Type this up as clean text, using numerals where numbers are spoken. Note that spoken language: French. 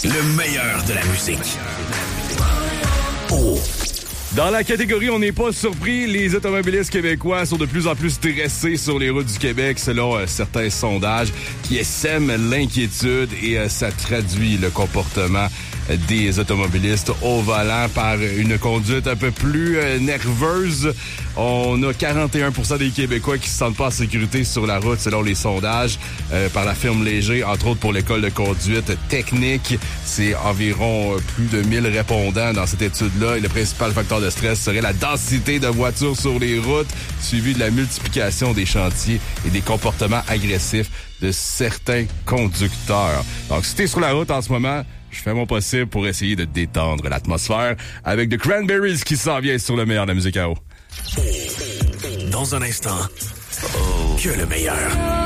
Le meilleur de la musique. Oh. Dans la catégorie, on n'est pas surpris, les automobilistes québécois sont de plus en plus stressés sur les routes du Québec selon certains sondages qui sèment l'inquiétude et ça traduit le comportement des automobilistes au volant par une conduite un peu plus nerveuse. On a 41% des Québécois qui se sentent pas en sécurité sur la route selon les sondages par la firme Léger, entre autres pour l'école de conduite technique. C'est environ plus de 1000 répondants dans cette étude-là et le principal facteur de stress serait la densité de voitures sur les routes, suivi de la multiplication des chantiers et des comportements agressifs de certains conducteurs. Donc, si t'es sur la route en ce moment, je fais mon possible pour essayer de détendre l'atmosphère avec The Cranberries qui s'en vient sur le meilleur de la musique à eau. Dans un instant, que le meilleur.